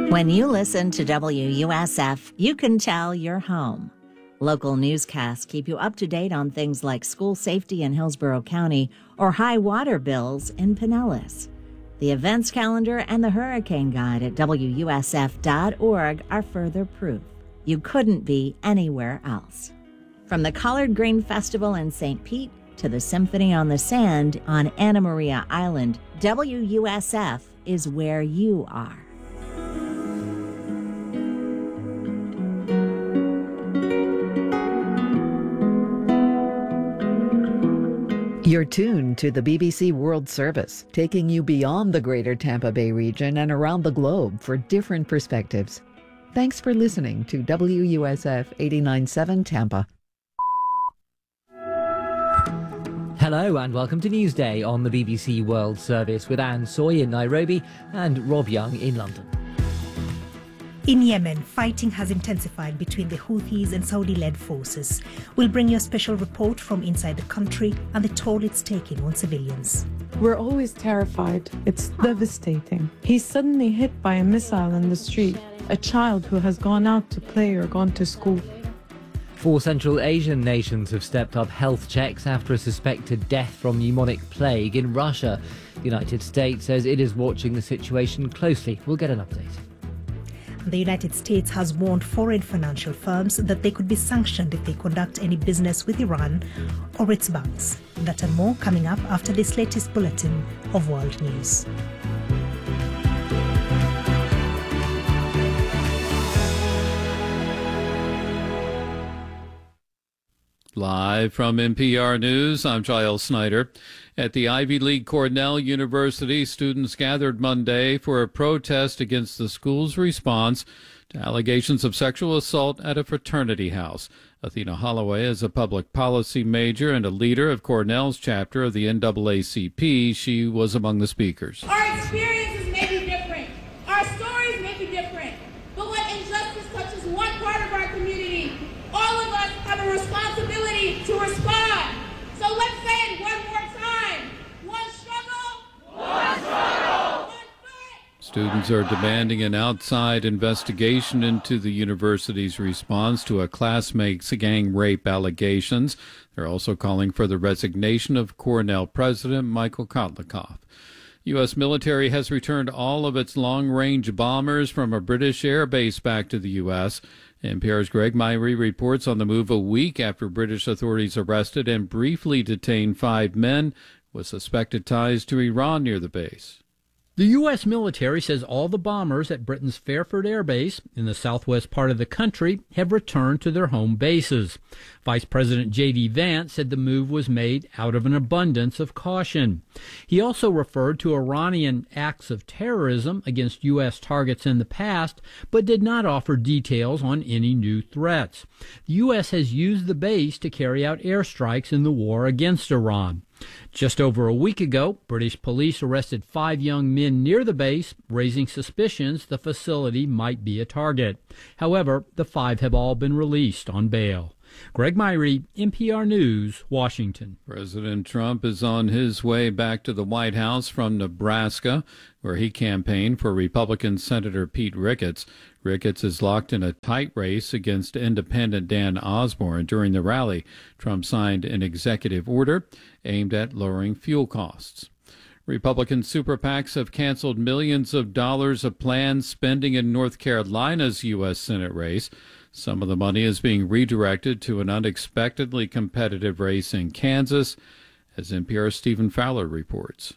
When you listen to WUSF, you can tell you're home. Local newscasts keep you up to date on things like school safety in Hillsborough County or high water bills in Pinellas. The events calendar and the hurricane guide at WUSF.org are further proof. You couldn't be anywhere else. From the Collard Green Festival in St. Pete to the Symphony on the Sand on Anna Maria Island, WUSF is where you are. You're tuned to the BBC World Service, taking you beyond the greater Tampa Bay region and around the globe for different perspectives. Thanks for listening to WUSF 89.7 Tampa. Hello and welcome to Newsday on the BBC World Service with Anne Soy in Nairobi and Rob Young in London. In Yemen, fighting has intensified between the Houthis and Saudi-led forces. We'll bring you a special report from inside the country and the toll it's taking on civilians. We're always terrified. It's devastating. He's suddenly hit by a missile in the street, a child who has gone out to play or gone to school. 4 Central Asian nations have stepped up health checks after a suspected death from pneumonic plague in Russia. The United States says it is watching the situation closely. We'll get an update. The United States has warned foreign financial firms that they could be sanctioned if they conduct any business with Iran or its banks. That and more coming up after this latest bulletin of world news. Live from NPR News, I'm Giles Snyder. At the Ivy League Cornell University, students gathered Monday for a protest against the school's response to allegations of sexual assault at a fraternity house. Athena Holloway is a public policy major and a leader of Cornell's chapter of the NAACP. She was among the speakers. Our experiences may be different. Our stories may be different. But when injustice touches one part of our community, all of us have a responsibility to respond. So let's say it one more time. One struggle. One struggle. One fight. Students are demanding an outside investigation into the university's response to a classmate's gang rape allegations. They're also calling for the resignation of Cornell President Michael Kotlikoff. U.S. military has returned all of its long-range bombers from a British air base back to the U.S. NPR's Greg Myrie reports on the move a week after British authorities arrested and briefly detained 5 men with suspected ties to Iran near the base. The U.S. military says all the bombers at Britain's Fairford Air Base in the southwest part of the country have returned to their home bases. Vice President J.D. Vance said the move was made out of an abundance of caution. He also referred to Iranian acts of terrorism against U.S. targets in the past, but did not offer details on any new threats. The U.S. has used the base to carry out airstrikes in the war against Iran. Just over a week ago, British police arrested 5 young men near the base, raising suspicions the facility might be a target. However, the 5 have all been released on bail. Greg Myrie, NPR News, Washington. President Trump is on his way back to the White House from Nebraska, where he campaigned for Republican Senator Pete Ricketts. Ricketts is locked in a tight race against independent Dan Osborne. During the rally, Trump signed an executive order aimed at lowering fuel costs. Republican super PACs have canceled millions of dollars of planned spending in North Carolina's U.S. Senate race. Some of the money is being redirected to an unexpectedly competitive race in Kansas, as NPR's Stephen Fowler reports.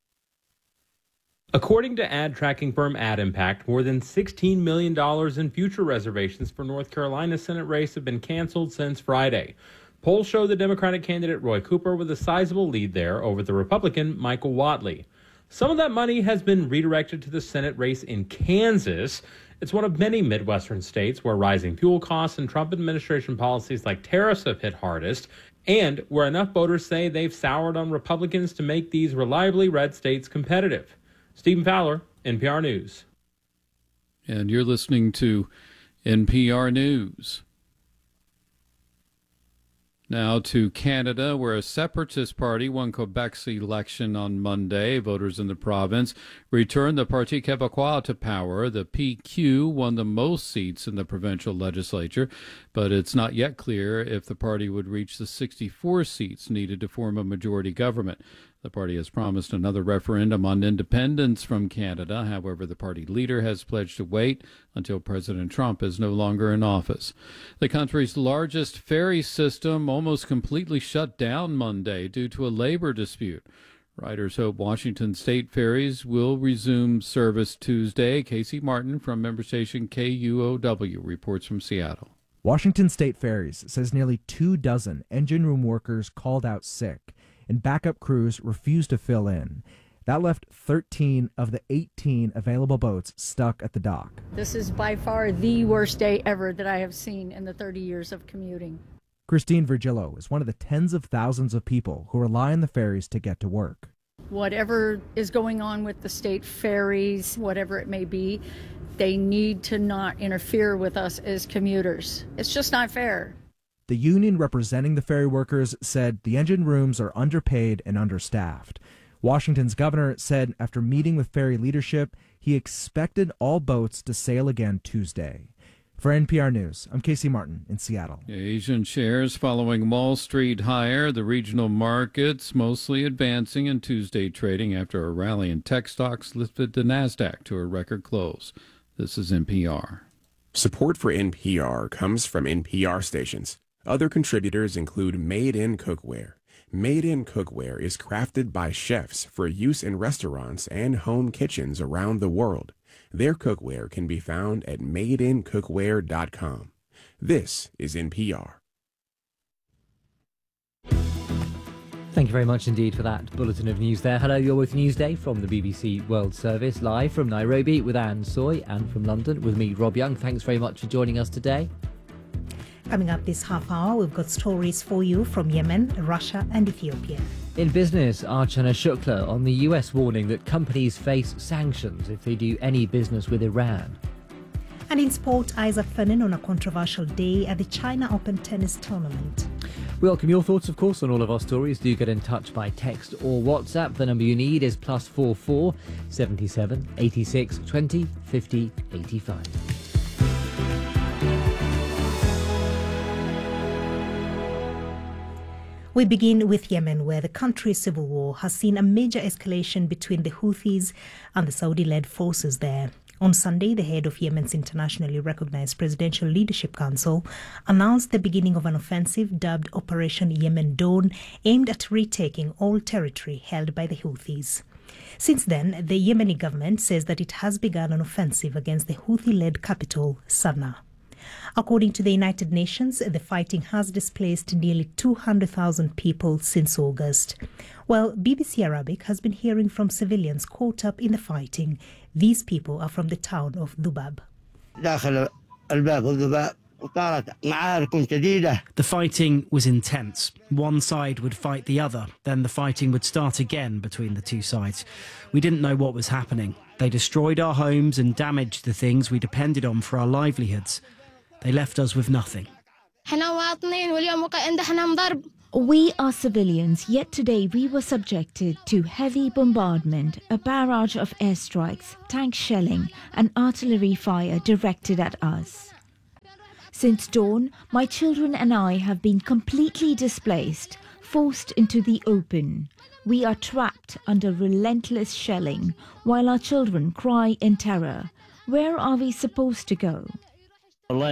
According to ad tracking firm AdImpact, more than $16 million in future reservations for North Carolina's Senate race have been canceled since Friday. Polls show the Democratic candidate Roy Cooper with a sizable lead there over the Republican Michael Whatley. Some of that money has been redirected to the Senate race in Kansas. It's one of many Midwestern states where rising fuel costs and Trump administration policies like tariffs have hit hardest, and where enough voters say they've soured on Republicans to make these reliably red states competitive. Stephen Fowler, NPR News. And you're listening to NPR News. Now to Canada, where a separatist party won Quebec's election on Monday. Voters in the province returned the Parti Québécois to power. The PQ won the most seats in the provincial legislature, but it's not yet clear if the party would reach the 64 seats needed to form a majority government. The party has promised another referendum on independence from Canada. However, the party leader has pledged to wait until President Trump is no longer in office. The country's largest ferry system almost completely shut down Monday due to a labor dispute. Riders hope Washington State ferries will resume service Tuesday. Casey Martin from member station KUOW reports from Seattle. Washington State Ferries says nearly 24 engine room workers called out sick, and backup crews refused to fill in. That left 13 of the 18 available boats stuck at the dock. This is by far the worst day ever that I have seen in the 30 years of commuting. Christine Virgilio is one of the tens of thousands of people who rely on the ferries to get to work. Whatever is going on with the state ferries, whatever it may be, they need to not interfere with us as commuters. It's just not fair. The union representing the ferry workers said the engine rooms are underpaid and understaffed. Washington's governor said after meeting with ferry leadership, he expected all boats to sail again Tuesday. For NPR News, I'm Casey Martin in Seattle. Asian shares following Wall Street higher. The regional markets mostly advancing in Tuesday trading after a rally in tech stocks lifted the Nasdaq to a record close. This is NPR. Support for NPR comes from NPR stations. Other contributors include Made in Cookware. Made in Cookware is crafted by chefs for use in restaurants and home kitchens around the world. Their cookware can be found at madeincookware.com. This is NPR. Thank you very much indeed for that bulletin of news there. Hello, you're with Newsday from the BBC World Service, live from Nairobi with Anne Soy, and from London with me, Rob Young. Thanks very much for joining us today. Coming up this half hour, we've got stories for you from Yemen, Russia and Ethiopia. In business, Archana Shukla on the US warning that companies face sanctions if they do any business with Iran. And in sport, Isaac Fennin on a controversial day at the China Open tennis tournament. We welcome your thoughts, of course, on all of our stories. Do get in touch by text or WhatsApp. The number you need is +44 77 86 20 50 85. We begin with Yemen, where the country's civil war has seen a major escalation between the Houthis and the Saudi-led forces there. On Sunday, the head of Yemen's internationally recognized Presidential Leadership Council announced the beginning of an offensive dubbed Operation Yemen Dawn, aimed at retaking all territory held by the Houthis. Since then, the Yemeni government says that it has begun an offensive against the Houthi-led capital, Sana'a. According to the United Nations, the fighting has displaced nearly 200,000 people since August. Well, BBC Arabic has been hearing from civilians caught up in the fighting. These people are from the town of Dubab. The fighting was intense. One side would fight the other, then the fighting would start again between the two sides. We didn't know what was happening. They destroyed our homes and damaged the things we depended on for our livelihoods. They left us with nothing. We are civilians, yet today we were subjected to heavy bombardment, a barrage of airstrikes, tank shelling and artillery fire directed at us. Since dawn, my children and I have been completely displaced, forced into the open. We are trapped under relentless shelling, while our children cry in terror. Where are we supposed to go? By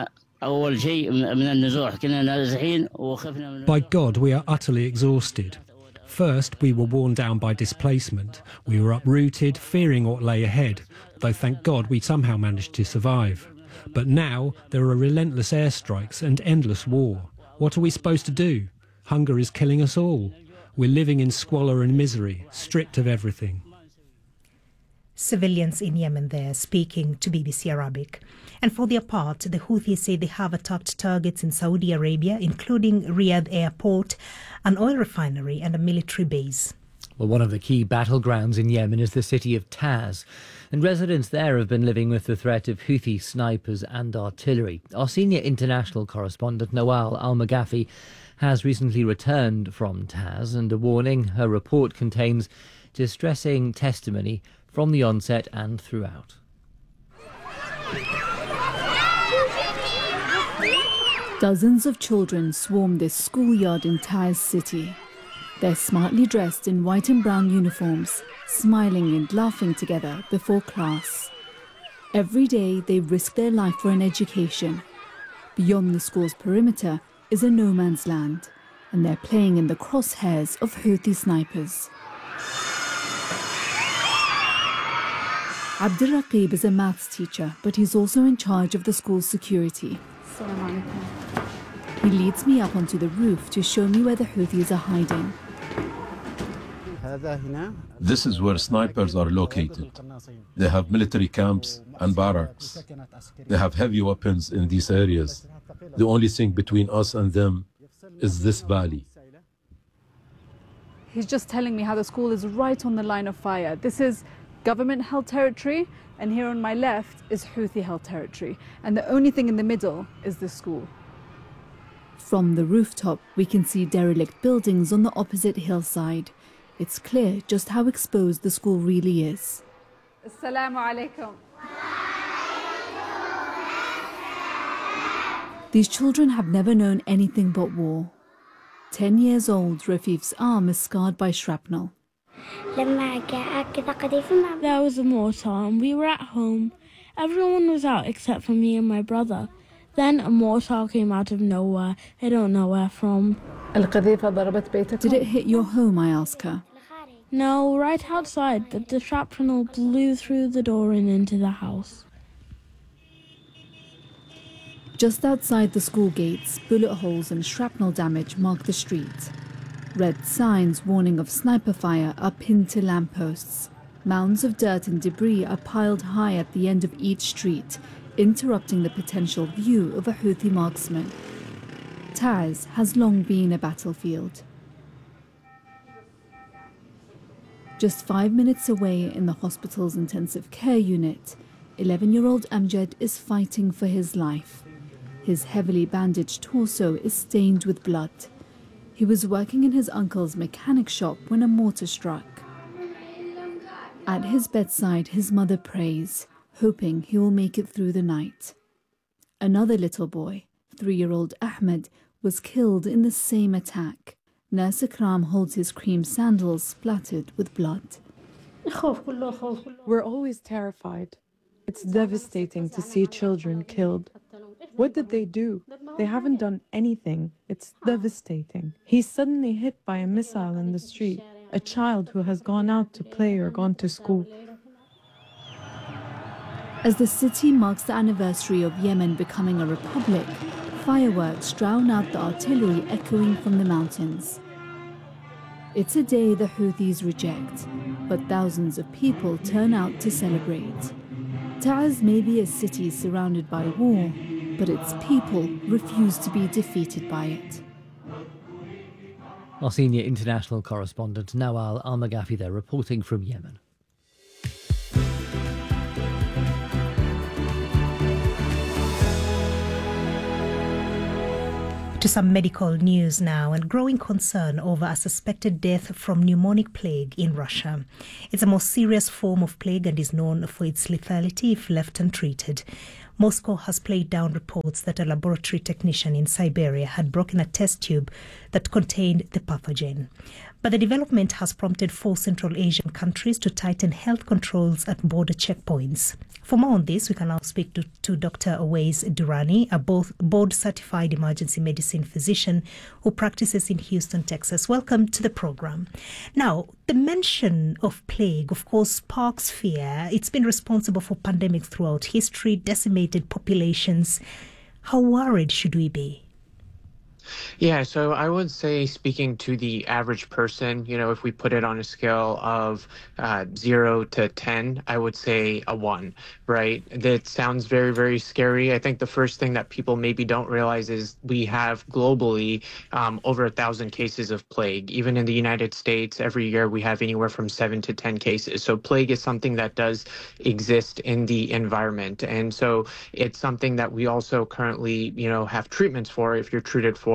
God, we are utterly exhausted. First, we were worn down by displacement. We were uprooted, fearing what lay ahead, though thank God we somehow managed to survive. But now, there are relentless airstrikes and endless war. What are we supposed to do? Hunger is killing us all. We're living in squalor and misery, stripped of everything. Civilians in Yemen there speaking to BBC Arabic. And for their part, the Houthis say they have attacked targets in Saudi Arabia, including Riyadh Airport, an oil refinery and a military base. Well, one of the key battlegrounds in Yemen is the city of Taz, and residents there have been living with the threat of Houthi snipers and artillery. Our senior international correspondent, Nawal Al-Maghafi, has recently returned from Taz, and a warning: her report contains distressing testimony from the onset and throughout. Dozens of children swarm this schoolyard in Taz City. They're smartly dressed in white and brown uniforms, smiling and laughing together before class. Every day they risk their life for an education. Beyond the school's perimeter is a no man's land, and they're playing in the crosshairs of Houthi snipers. Abdurraqib is a maths teacher, but he's also in charge of the school's security. He leads me up onto the roof to show me where the Houthis are hiding. This is where snipers are located. They have military camps and barracks. They have heavy weapons in these areas. The only thing between us and them is this valley. He's just telling me how the school is right on the line of fire. This is government-held territory, and here on my left is Houthi-held territory. And the only thing in the middle is the school. From the rooftop, we can see derelict buildings on the opposite hillside. It's clear just how exposed the school really is. Assalamu alaikum. These children have never known anything but war. 10 years old, Rafif's arm is scarred by shrapnel. There was a mortar and we were at home. Everyone was out except for me and my brother. Then a mortar came out of nowhere. I don't know where from. Did it hit your home, I ask her. No, right outside, but the shrapnel blew through the door and into the house. Just outside the school gates, bullet holes and shrapnel damage mark the street. Red signs warning of sniper fire are pinned to lampposts. Mounds of dirt and debris are piled high at the end of each street, interrupting the potential view of a Houthi marksman. Taz has long been a battlefield. Just 5 minutes away in the hospital's intensive care unit, 11-year-old Amjad is fighting for his life. His heavily bandaged torso is stained with blood. He was working in his uncle's mechanic shop when a mortar struck. At his bedside, his mother prays, hoping he will make it through the night. Another little boy, 3-year-old Ahmed, was killed in the same attack. Nurse Akram holds his cream sandals splattered with blood. We're always terrified. It's devastating to see children killed. What did they do? They haven't done anything. It's devastating. He's suddenly hit by a missile in the street, a child who has gone out to play or gone to school. As the city marks the anniversary of Yemen becoming a republic, fireworks drown out the artillery echoing from the mountains. It's a day the Houthis reject, but thousands of people turn out to celebrate. Taz may be a city surrounded by war, but its people refuse to be defeated by it. Our senior international correspondent Nawal Al-Maghafi there, reporting from Yemen. To some medical news now, and growing concern over a suspected death from pneumonic plague in Russia. It's a more serious form of plague and is known for its lethality if left untreated. Moscow has played down reports that a laboratory technician in Siberia had broken a test tube that contained the pathogen. But the development has prompted 4 Central Asian countries to tighten health controls at border checkpoints. For more on this, we can now speak to Dr. Awais Durrani, a board-certified emergency medicine physician who practices in Houston, Texas. Welcome to the program. Now, the mention of plague, of course, sparks fear. It's been responsible for pandemics throughout history, decimated populations. How worried should we be? Yeah, so I would say, speaking to the average person, if we put it on a scale of 0 to 10, I would say a 1, right? That sounds very, very scary. I think the first thing that people maybe don't realize is we have globally over 1,000 cases of plague. Even in the United States, every year we have anywhere from 7 to 10 cases. So plague is something that does exist in the environment. And so it's something that we also currently, have treatments for if you're treated for.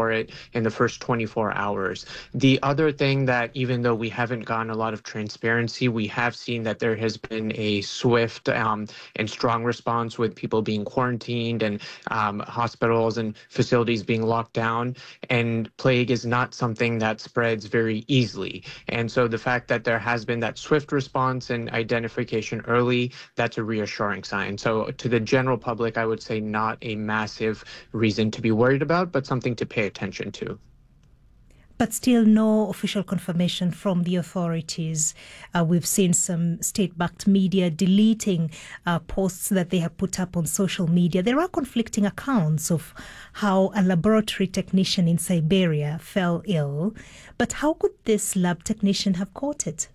for it in the first 24 hours. The other thing that, even though we haven't gotten a lot of transparency, we have seen that there has been a swift and strong response with people being quarantined and hospitals and facilities being locked down. And plague is not something that spreads very easily. And so the fact that there has been that swift response and identification early, that's a reassuring sign. So to the general public, I would say not a massive reason to be worried about, but something to pay attention to. But still no official confirmation from the authorities. We've seen some state-backed media deleting posts that they have put up on social media. There are conflicting accounts of how a laboratory technician in Siberia fell ill. But how could this lab technician have caught it?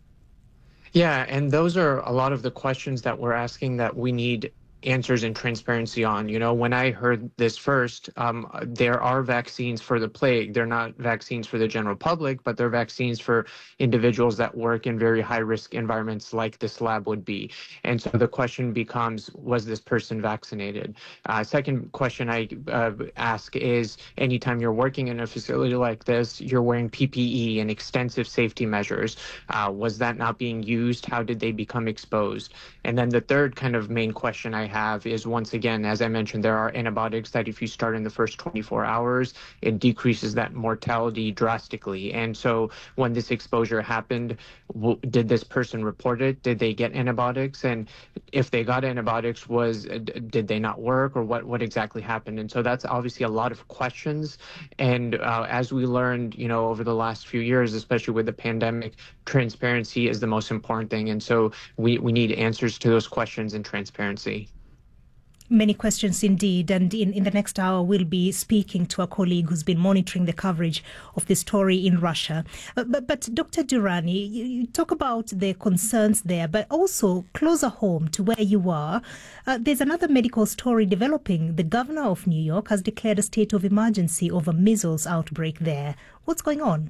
Yeah, and those are a lot of the questions that we're asking that we need answers and transparency on. You know, when I heard this first, there are vaccines for the plague. They're not vaccines for the general public, but they're vaccines for individuals that work in very high-risk environments like this lab would be. And so the question becomes, was this person vaccinated? Second question I ask is, anytime you're working in a facility like this, you're wearing PPE and extensive safety measures. Was that not being used? How did they become exposed? And then the third kind of main question I have is, once again, as I mentioned, there are antibiotics that if you start in the first 24 hours, it decreases that mortality drastically. And so when this exposure happened, did this person report it? Did they get antibiotics? And if they got antibiotics, did they not work, or what exactly happened? And so that's obviously a lot of questions. And as we learned, you know, over the last few years, especially with the pandemic, transparency is the most important thing. And so we need answers to those questions and transparency. Many questions indeed, and in the next hour we'll be speaking to a colleague who's been monitoring the coverage of the story in Russia. But Dr. Durrani, you talk about the concerns there, but also closer home to where you are, there's another medical story developing. The governor of New York has declared a state of emergency over measles outbreak there. What's going on?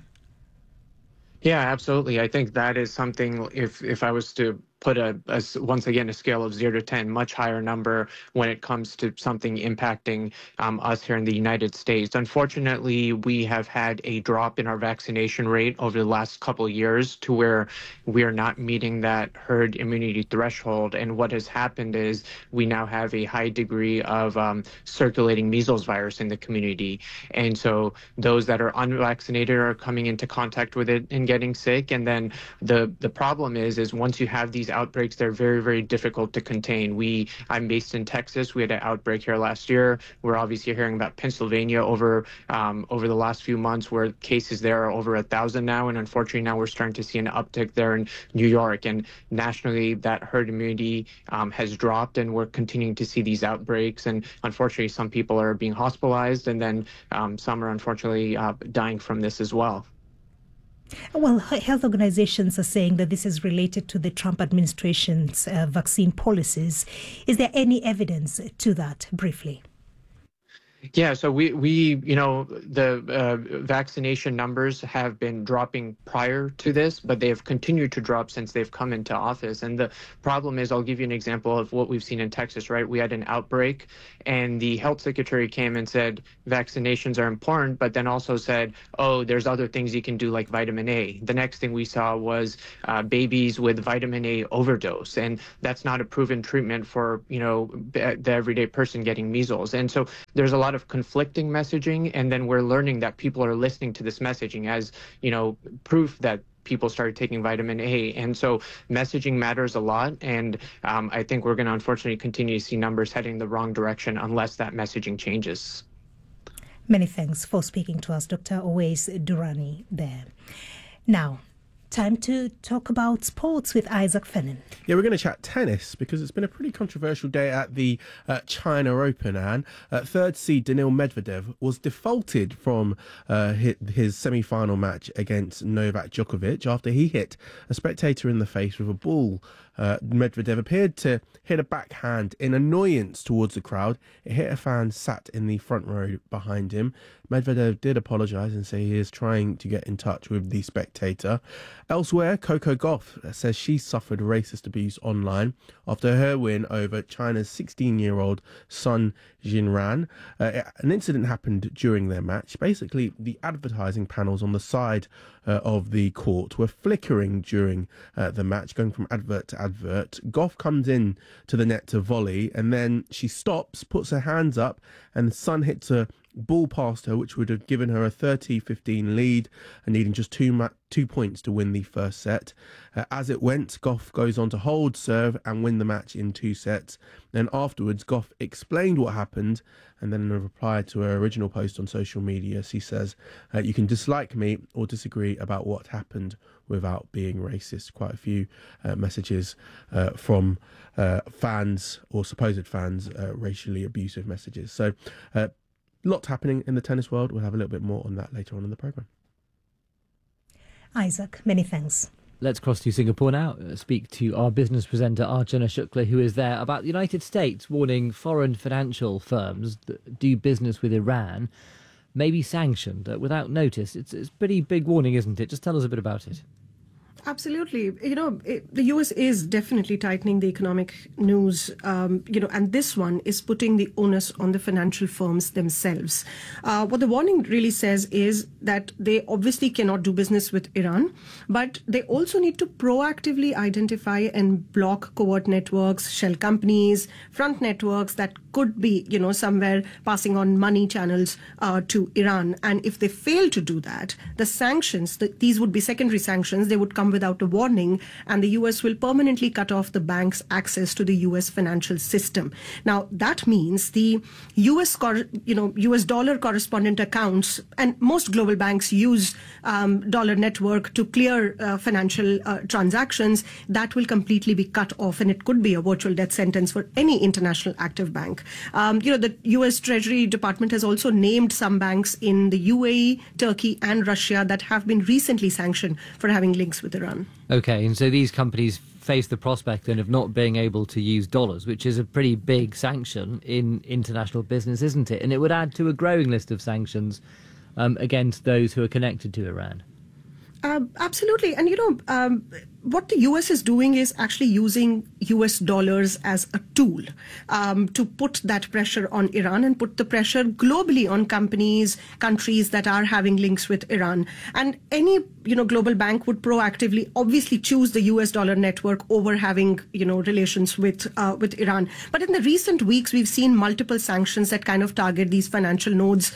Yeah, absolutely. I think that is something, if I was to put once again a scale of 0 to 10, much higher number when it comes to something impacting us here in the United States. Unfortunately, we have had a drop in our vaccination rate over the last couple of years to where we are not meeting that herd immunity threshold. And what has happened is we now have a high degree of circulating measles virus in the community. And so those that are unvaccinated are coming into contact with it and getting sick. And then the problem is once you have these outbreaks, they're very, very difficult to contain. I'm based in Texas. We had an outbreak here last year. We're obviously hearing about Pennsylvania over the last few months, where cases there are over 1,000 now. And unfortunately, now we're starting to see an uptick there in New York. And nationally, that herd immunity has dropped, and we're continuing to see these outbreaks. And unfortunately, some people are being hospitalized, and then some are unfortunately dying from this as well. Well, health organizations are saying that this is related to the Trump administration's vaccine policies. Is there any evidence to that, briefly? Yeah, so the vaccination numbers have been dropping prior to this, but they have continued to drop since they've come into office. And the problem is, I'll give you an example of what we've seen in Texas, right? We had an outbreak, and the health secretary came and said vaccinations are important, but then also said, oh, there's other things you can do like vitamin A. The next thing we saw was babies with vitamin A overdose, and that's not a proven treatment for, the everyday person getting measles. And so there's a lot of conflicting messaging, and then we're learning that people are listening to this messaging as, proof that people started taking vitamin A. And so messaging matters a lot, and I think we're going to unfortunately continue to see numbers heading the wrong direction unless that messaging changes. Many thanks for speaking to us, Dr. Owais Durrani there. Now, time to talk about sports with Isaac Fennan. Yeah, we're going to chat tennis because it's been a pretty controversial day at the China Open, and third seed Daniil Medvedev was defaulted from his semi-final match against Novak Djokovic after he hit a spectator in the face with a ball Medvedev appeared to hit a backhand in annoyance towards the crowd. It hit a fan sat in the front row behind him. Medvedev did apologise and say he is trying to get in touch with the spectator. Elsewhere, Coco Gauff says she suffered racist abuse online after her win over China's 16-year-old Sun Jinran. An incident happened during their match. Basically, the advertising panels on the side of the court were flickering during the match, going from advert to advert. Gauff comes in to the net to volley, and then she stops, puts her hands up, and Sun hits a ball past her, which would have given her a 30-15 lead, and needing just 2 points to win the first set. As it went, Gauff goes on to hold serve and win the match in 2 sets. Then afterwards, Gauff explained what happened, and then in a reply to her original post on social media, she says, "You can dislike me or disagree about what happened without being racist." Quite a few messages from fans or supposed fans, racially abusive messages. So lot happening in the tennis world. We'll have a little bit more on that later on in the programme. Isaac, many thanks. Let's cross to Singapore now, speak to our business presenter Archana Shukla, who is there, about the United States warning foreign financial firms that do business with Iran may be sanctioned without notice. It's a pretty big warning, isn't it? Just tell us a bit about it. Absolutely. The US is definitely tightening the economic news, and this one is putting the onus on the financial firms themselves. What the warning really says is that they obviously cannot do business with Iran, but they also need to proactively identify and block covert networks, shell companies, front networks that could be, somewhere passing on money channels to Iran. And if they fail to do that, the sanctions, these would be secondary sanctions, they would come without a warning, and the US will permanently cut off the bank's access to the US financial system. Now, that means the US dollar correspondent accounts, and most global banks use dollar network to clear financial transactions, that will completely be cut off, and it could be a virtual death sentence for any international active bank. The US Treasury Department has also named some banks in the UAE, Turkey, and Russia that have been recently sanctioned for having links with Iran. Okay, and so these companies face the prospect then of not being able to use dollars, which is a pretty big sanction in international business, isn't it? And it would add to a growing list of sanctions against those who are connected to Iran. Absolutely. And, what the US is doing is actually using US dollars as a tool to put that pressure on Iran and put the pressure globally on countries that are having links with Iran. And any, global bank would proactively obviously choose the US dollar network over having, relations with Iran. But in the recent weeks, we've seen multiple sanctions that kind of target these financial nodes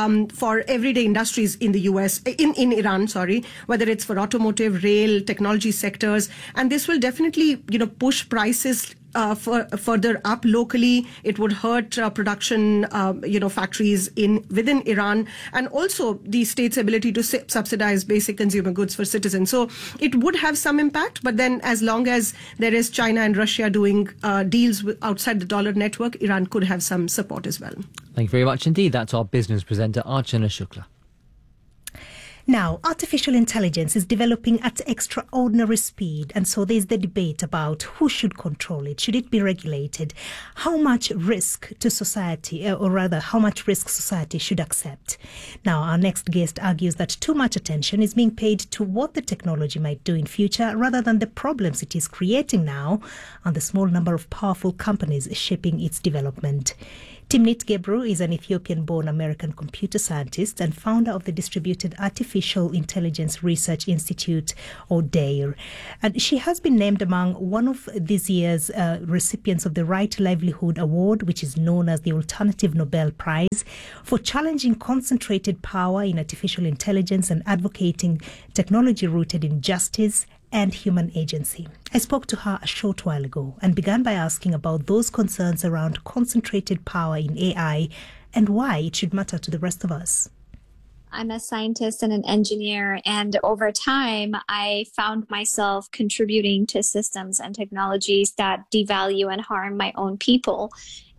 for everyday industries in the US, in Iran, whether it's for automotive, rail, technology sector. And this will definitely, push prices further up locally. It would hurt production, factories within Iran, and also the state's ability to subsidize basic consumer goods for citizens. So it would have some impact, but then as long as there is China and Russia doing deals outside the dollar network, Iran could have some support as well. Thank you very much indeed. That's our business presenter, Archana Shukla. Now, artificial intelligence is developing at extraordinary speed, and so there's the debate about who should control it. Should it be regulated? How much risk to society, or rather, how much risk society should accept? Now, our next guest argues that too much attention is being paid to what the technology might do in future rather than the problems it is creating now and the small number of powerful companies shaping its development. Timnit Gebru is an Ethiopian-born American computer scientist and founder of the Distributed Artificial Intelligence Research Institute, or DAIR. And she has been named among one of this year's recipients of the Right Livelihood Award, which is known as the Alternative Nobel Prize, for challenging concentrated power in artificial intelligence and advocating technology rooted in justice and human agency. I spoke to her a short while ago and began by asking about those concerns around concentrated power in AI and why it should matter to the rest of us. I'm a scientist and an engineer, and over time, I found myself contributing to systems and technologies that devalue and harm my own people.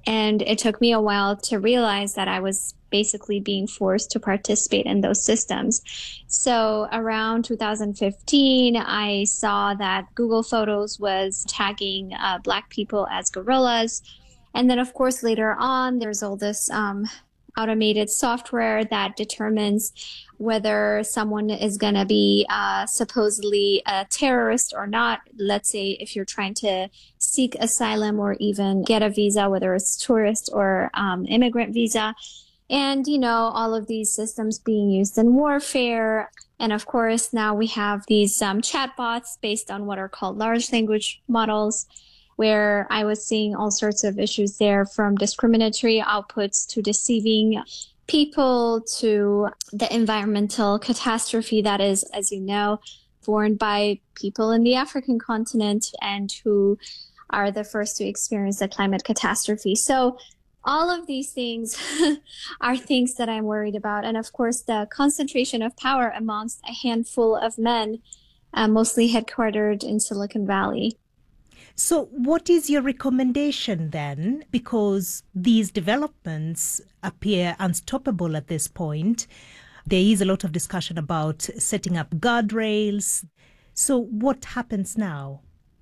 And it took me a while to realize that I was basically being forced to participate in those systems. So around 2015, I saw that Google Photos was tagging Black people as gorillas. And then, of course, later on, there's all this automated software that determines whether someone is going to be supposedly a terrorist or not. Let's say if you're trying to seek asylum or even get a visa, whether it's tourist or immigrant visa. And, you know, all of these systems being used in warfare. And of course, now we have these chatbots based on what are called large language models, where I was seeing all sorts of issues there, from discriminatory outputs to deceiving people to the environmental catastrophe that is, as you know, borne by people in the African continent and who are the first to experience the climate catastrophe. So all of these things are things that I'm worried about. And of course, the concentration of power amongst a handful of men, mostly headquartered in Silicon Valley. So what is your recommendation then? Because these developments appear unstoppable at this point. There is a lot of discussion about setting up guardrails. So what happens now?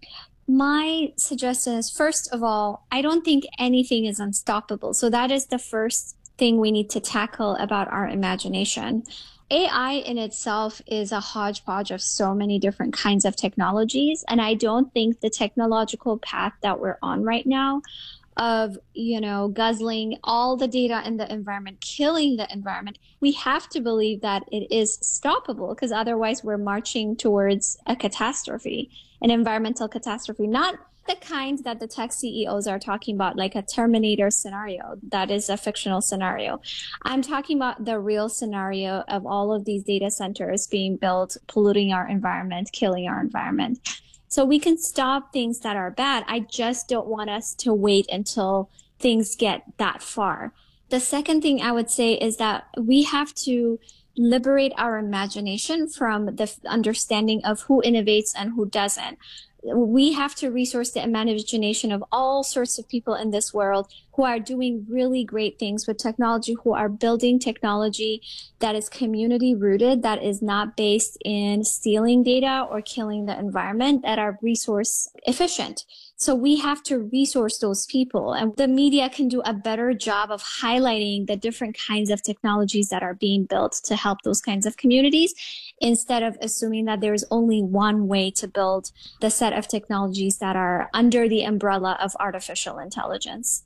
My suggestion is, first of all, I don't think anything is unstoppable. So that is the first thing we need to tackle about our imagination. AI in itself is a hodgepodge of so many different kinds of technologies. And I don't think the technological path that we're on right now of, you know, guzzling all the data in the environment, killing the environment, we have to believe that it is stoppable, because otherwise we're marching towards a catastrophe, an environmental catastrophe, not the kind that the tech CEOs are talking about, like a Terminator scenario. That is a fictional scenario. I'm talking about the real scenario of all of these data centers being built, polluting our environment, killing our environment. So we can stop things that are bad. I just don't want us to wait until things get that far. The second thing I would say is that we have to liberate our imagination from the understanding of who innovates and who doesn't. We have to resource the imagination of all sorts of people in this world who are doing really great things with technology, who are building technology that is community rooted, that is not based in stealing data or killing the environment, that are resource efficient. So we have to resource those people, and the media can do a better job of highlighting the different kinds of technologies that are being built to help those kinds of communities, instead of assuming that there's only one way to build the set of technologies that are under the umbrella of artificial intelligence.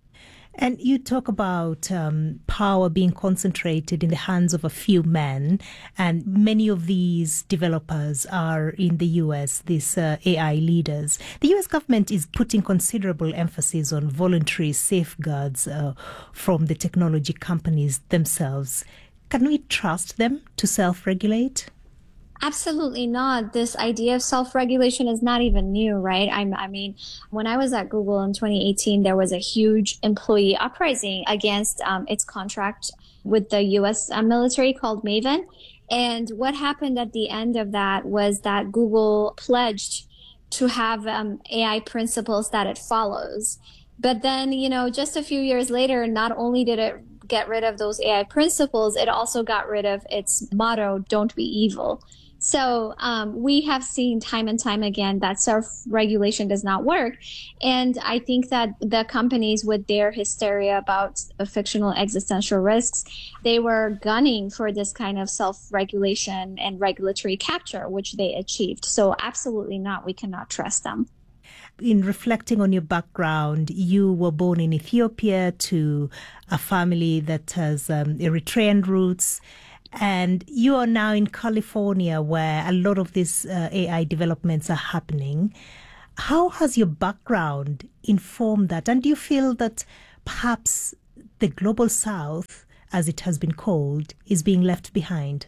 And you talk about power being concentrated in the hands of a few men, and many of these developers are in the US, these AI leaders. The US government is putting considerable emphasis on voluntary safeguards from the technology companies themselves. Can we trust them to self-regulate? Absolutely not. This idea of self-regulation is not even new, right? I mean, when I was at Google in 2018, there was a huge employee uprising against its contract with the U.S. military called Maven. And what happened at the end of that was that Google pledged to have AI principles that it follows. But then, you know, just a few years later, not only did it get rid of those AI principles, it also got rid of its motto, "Don't be evil." So we have seen time and time again that self-regulation does not work. And I think that the companies, with their hysteria about fictional existential risks, they were gunning for this kind of self-regulation and regulatory capture, which they achieved. So absolutely not. We cannot trust them. In reflecting on your background, you were born in Ethiopia to a family that has Eritrean roots. And you are now in California, where a lot of these AI developments are happening. How has your background informed that? And do you feel that perhaps the global south, as it has been called, is being left behind?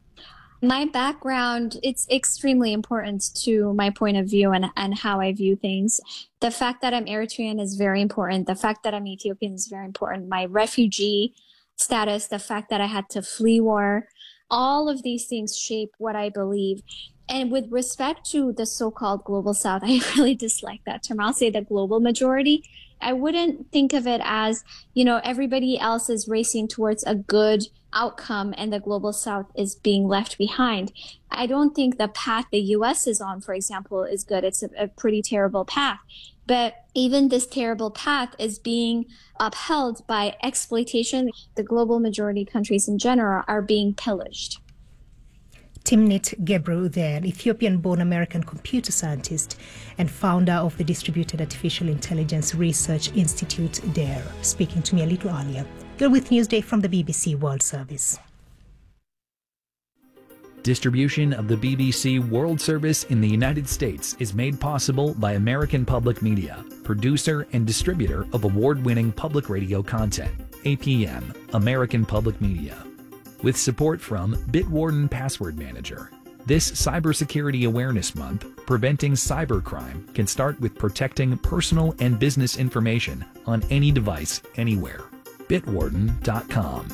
My background, it's extremely important to my point of view and how I view things. The fact that I'm Eritrean is very important. The fact that I'm Ethiopian is very important. My refugee status, the fact that I had to flee war, all of these things shape what I believe. And with respect to the so-called global south, I really dislike that term. I'll say the global majority. I wouldn't think of it as, everybody else is racing towards a good outcome and the global south is being left behind. I don't think the path the US is on, for example, is good. It's a pretty terrible path. But even this terrible path is being upheld by exploitation. The global majority countries in general are being pillaged. Timnit Gebru there, Ethiopian-born American computer scientist and founder of the Distributed Artificial Intelligence Research Institute there, speaking to me a little earlier. You're with Newsday from the BBC World Service. Distribution of the BBC World Service in the United States is made possible by American Public Media, producer and distributor of award-winning public radio content, APM, American Public Media. With support from Bitwarden Password Manager. This Cybersecurity Awareness Month, preventing cybercrime can start with protecting personal and business information on any device, anywhere. Bitwarden.com.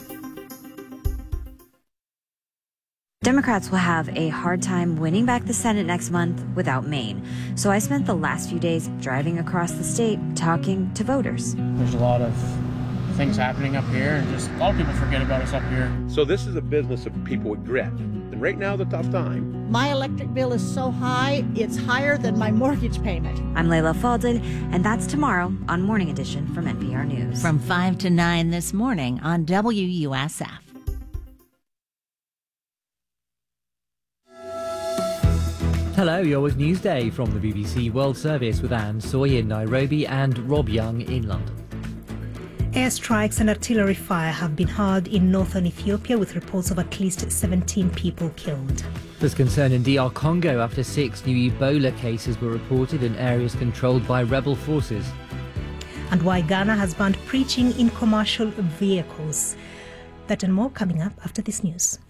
Democrats will have a hard time winning back the Senate next month without Maine. So I spent the last few days driving across the state talking to voters. There's a lot of things happening up here, and just a lot of people forget about us up here. So this is a business of people with grit. And right now, the tough time. My electric bill is so high, it's higher than my mortgage payment. I'm Layla Falded, and that's tomorrow on Morning Edition from NPR News. From 5 to 9 this morning on WUSF. Hello, you're with Newsday from the BBC World Service with Anne Soy in Nairobi and Rob Young in London. Airstrikes and artillery fire have been heard in northern Ethiopia, with reports of at least 17 people killed. There's concern in DR Congo after 6 new Ebola cases were reported in areas controlled by rebel forces. And why Ghana has banned preaching in commercial vehicles. That and more coming up after this news.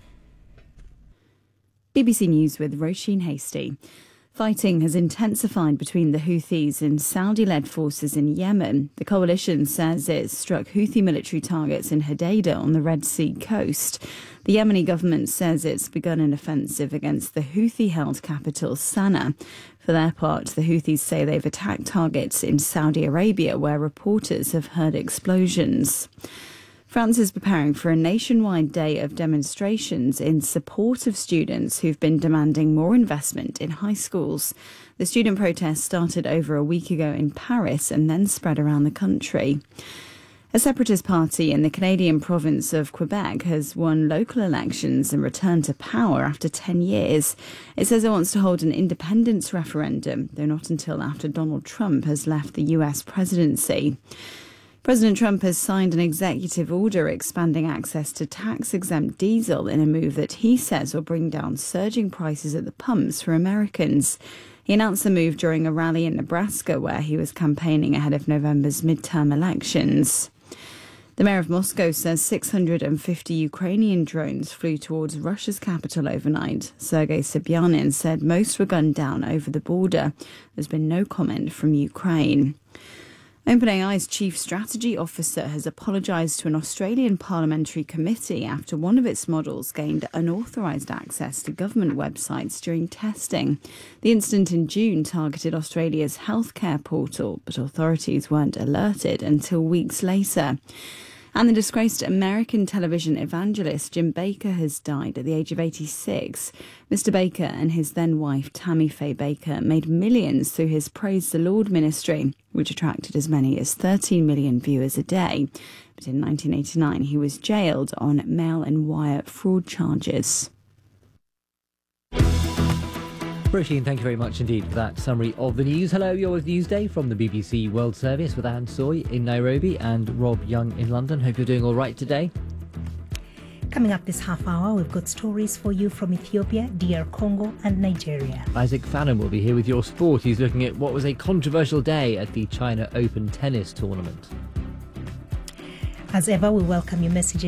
BBC News with Roisin Hasty. Fighting has intensified between the Houthis and Saudi-led forces in Yemen. The coalition says it struck Houthi military targets in Hodeidah on the Red Sea coast. The Yemeni government says it's begun an offensive against the Houthi-held capital, Sana'a. For their part, the Houthis say they've attacked targets in Saudi Arabia, where reporters have heard explosions. France is preparing for a nationwide day of demonstrations in support of students who've been demanding more investment in high schools. The student protest started over a week ago in Paris and then spread around the country. A separatist party in the Canadian province of Quebec has won local elections and returned to power after 10 years. It says it wants to hold an independence referendum, though not until after Donald Trump has left the US presidency. President Trump has signed an executive order expanding access to tax-exempt diesel in a move that he says will bring down surging prices at the pumps for Americans. He announced the move during a rally in Nebraska where he was campaigning ahead of November's midterm elections. The mayor of Moscow says 650 Ukrainian drones flew towards Russia's capital overnight. Sergei Sobyanin said most were gunned down over the border. There's been no comment from Ukraine. OpenAI's chief strategy officer has apologised to an Australian parliamentary committee after one of its models gained unauthorised access to government websites during testing. The incident in June targeted Australia's healthcare portal, but authorities weren't alerted until weeks later. And the disgraced American television evangelist Jim Bakker has died at the age of 86. Mr. Baker and his then-wife Tammy Faye Baker made millions through his Praise the Lord ministry, which attracted as many as 13 million viewers a day. But in 1989, he was jailed on mail-and-wire fraud charges. Roisin, thank you very much indeed for that summary of the news. Hello, you're with Newsday from the BBC World Service with Anne Soy in Nairobi and Rob Young in London. Hope you're doing all right today. Coming up this half hour, we've got stories for you from Ethiopia, DR Congo and Nigeria. Isaac Fannin will be here with your sport. He's looking at what was a controversial day at the China Open tennis tournament. As ever, we welcome your messages